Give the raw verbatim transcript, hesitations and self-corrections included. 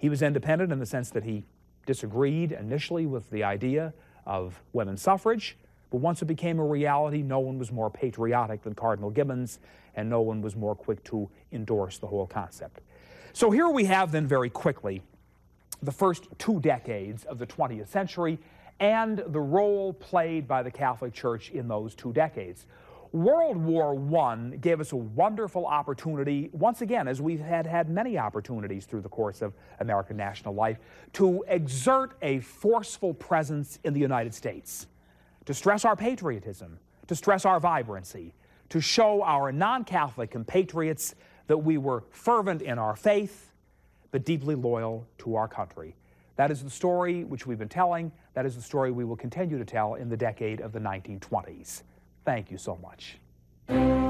He was independent in the sense that he disagreed initially with the idea of women's suffrage, but once it became a reality, no one was more patriotic than Cardinal Gibbons, and no one was more quick to endorse the whole concept. So here we have then very quickly the first two decades of the twentieth century and the role played by the Catholic Church in those two decades. World War One gave us a wonderful opportunity, once again, as we've had had many opportunities through the course of American national life, to exert a forceful presence in the United States, to stress our patriotism, to stress our vibrancy, to show our non-Catholic compatriots that we were fervent in our faith, but deeply loyal to our country. That is the story which we've been telling. That is the story we will continue to tell in the decade of the nineteen twenties. Thank you so much.